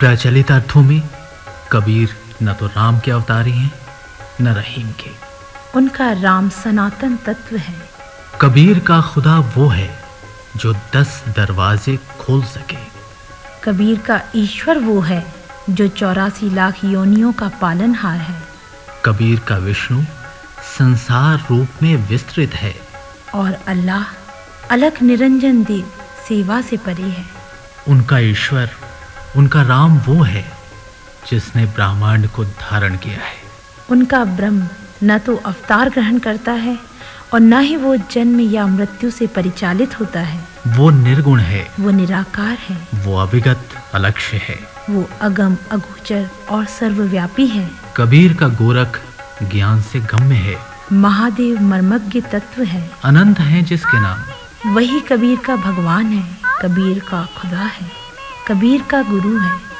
प्रचलित अर्थों में कबीर न तो राम के अवतारी हैं न रहीम के। उनका राम सनातन तत्व है। कबीर का खुदा वो है जो 10 दरवाजे खोल सके। कबीर का ईश्वर वो है जो 84 लाख योनियों का पालनहार है। कबीर का विष्णु संसार रूप में विस्तृत है। और अल्लाह अलख निरंजन देव सेवा से परे है। उनका ईश्वर, उनका राम वो है जिसने ब्रह्मांड को धारण किया है। उनका ब्रह्म न तो अवतार ग्रहण करता है और न ही वो जन्म या मृत्यु से परिचालित होता है। वो निर्गुण है, वो निराकार है, वो अविगत अलक्ष्य है, वो अगम अगोचर और सर्वव्यापी है। कबीर का गोरख ज्ञान से गम्य है। महादेव मर्मज्ञ तत्व है। अनंत है जिसके नाम। वही कबीर का भगवान है, कबीर का खुदा है, कबीर का गुरु है।